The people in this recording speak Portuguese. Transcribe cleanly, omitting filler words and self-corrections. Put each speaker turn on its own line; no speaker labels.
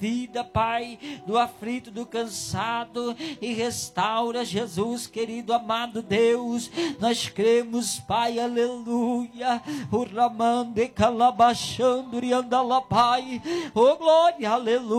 vida, Pai, do aflito, do cansado, e restaura, Jesus querido, amado Deus. Nós cremos, Pai, aleluia. O Ramande calabachando e andala, Pai, oh glória, aleluia.